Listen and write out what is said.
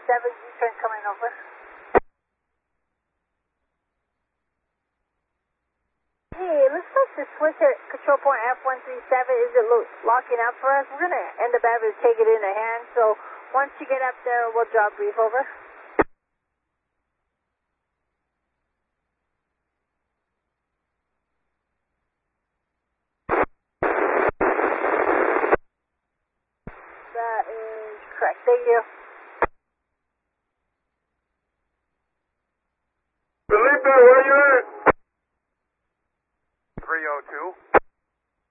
U-turn coming over. Hey, it looks like the switch at control point F137 isn't locking up for us. We're going to end up having to take it in a hand, so once you get up there, we'll drop brief over. That is correct. Thank you. Felipe, where you at?